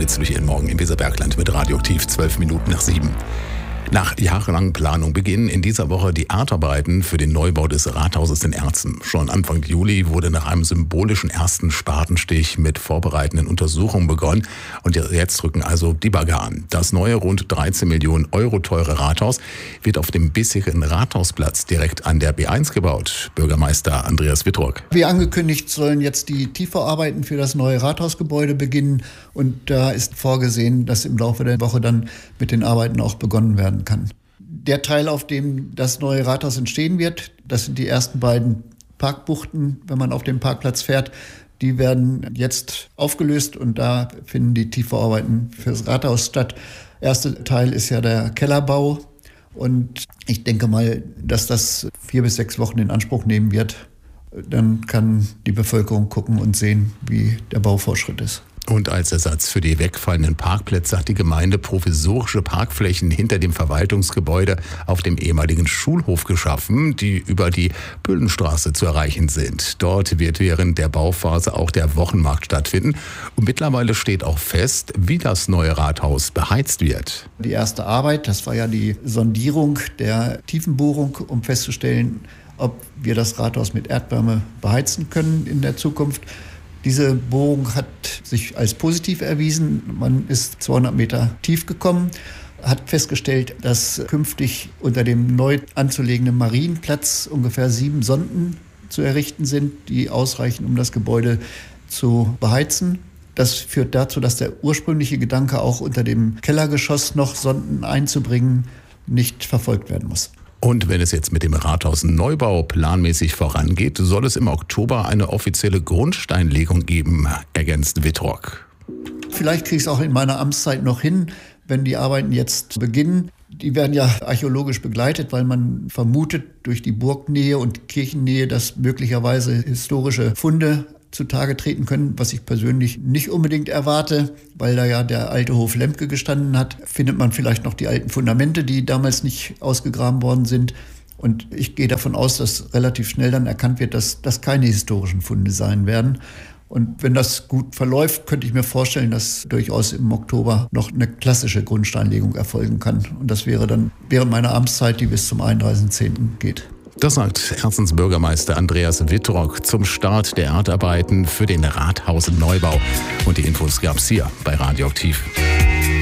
geht's durch Ihren Morgen im Weserbergland mit Radioaktiv 12 Minuten nach 7. Nach jahrelangen Planung beginnen in dieser Woche die Erdarbeiten für den Neubau des Rathauses in Erzen. Schon Anfang Juli wurde nach einem symbolischen ersten Spatenstich mit vorbereitenden Untersuchungen begonnen. Und jetzt rücken also die Bagger an. Das neue, rund 13 Millionen Euro teure Rathaus wird auf dem bisherigen Rathausplatz direkt an der B1 gebaut. Bürgermeister Andreas Wittrock. Wie angekündigt sollen jetzt die Tiefbauarbeiten für das neue Rathausgebäude beginnen. Und da ist vorgesehen, dass im Laufe der Woche dann mit den Arbeiten auch begonnen werden kann. Der Teil, auf dem das neue Rathaus entstehen wird, das sind die ersten beiden Parkbuchten, wenn man auf den Parkplatz fährt. Die werden jetzt aufgelöst und da finden die Tiefbauarbeiten fürs Rathaus statt. Der erste Teil ist ja der Kellerbau und ich denke mal, dass das 4 bis 6 Wochen in Anspruch nehmen wird. Dann kann die Bevölkerung gucken und sehen, wie der Baufortschritt ist. Und als Ersatz für die wegfallenden Parkplätze hat die Gemeinde provisorische Parkflächen hinter dem Verwaltungsgebäude auf dem ehemaligen Schulhof geschaffen, die über die Büllenstraße zu erreichen sind. Dort wird während der Bauphase auch der Wochenmarkt stattfinden. Und mittlerweile steht auch fest, wie das neue Rathaus beheizt wird. Die erste Arbeit, das war ja die Sondierung der Tiefenbohrung, um festzustellen, ob wir das Rathaus mit Erdwärme beheizen können in der Zukunft. Diese Bohrung hat sich als positiv erwiesen. Man ist 200 Meter tief gekommen, hat festgestellt, dass künftig unter dem neu anzulegenden Marienplatz ungefähr 7 Sonden zu errichten sind, die ausreichen, um das Gebäude zu beheizen. Das führt dazu, dass der ursprüngliche Gedanke, auch unter dem Kellergeschoss noch Sonden einzubringen, nicht verfolgt werden muss. Und wenn es jetzt mit dem Rathausneubau planmäßig vorangeht, soll es im Oktober eine offizielle Grundsteinlegung geben, ergänzt Wittrock. Vielleicht kriege ich es auch in meiner Amtszeit noch hin, wenn die Arbeiten jetzt beginnen. Die werden ja archäologisch begleitet, weil man vermutet durch die Burgnähe und Kirchennähe, dass möglicherweise historische Funde zutage treten können, was ich persönlich nicht unbedingt erwarte, weil da ja der alte Hof Lemke gestanden hat. Findet man vielleicht noch die alten Fundamente, die damals nicht ausgegraben worden sind. Und ich gehe davon aus, dass relativ schnell dann erkannt wird, dass das keine historischen Funde sein werden. Und wenn das gut verläuft, könnte ich mir vorstellen, dass durchaus im Oktober noch eine klassische Grundsteinlegung erfolgen kann. Und das wäre dann während meiner Amtszeit, die bis zum 31.10. geht. Das sagt Erzens Bürgermeister Andreas Wittrock zum Start der Erdarbeiten für den Rathausneubau. Und die Infos gab's hier bei Radioaktiv.